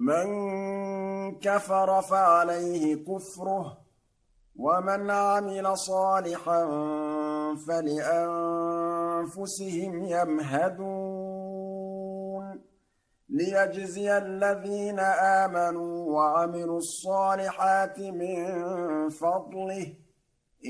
مَن كَفَرَ فَعَلَيْهِ كُفْرُهُ ۖ وَمَنْ عَمِلَ صَالِحًا فَلِأَنفُسِهِمْ يَمْهَدُونَ لِيَجْزِيَ الَّذِينَ آمَنُوا وَعَمِلُوا الصَّالِحَاتِ مِن فَضْلِهِ ۚ